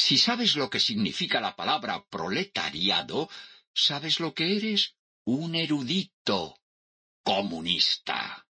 Si sabes lo que significa la palabra proletariado, sabes lo que eres: un erudito comunista.